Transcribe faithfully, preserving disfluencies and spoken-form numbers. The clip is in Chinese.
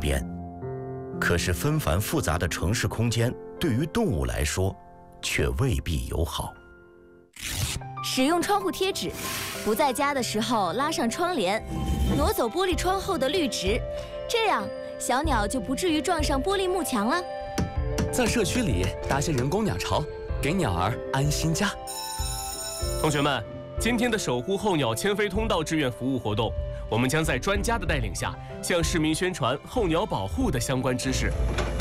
便。可是纷繁复杂的城市空间对于动物来说，却未必友好。 使用窗户贴纸，不在家的时候拉上窗帘，挪走玻璃窗后的绿植，这样小鸟就不至于撞上玻璃幕墙了。 在社区里搭些人工鸟巢，给鸟儿安心家。 同学们，今天的守护候鸟迁飞通道志愿服务活动，我们将在专家的带领下，向市民宣传候鸟保护的相关知识。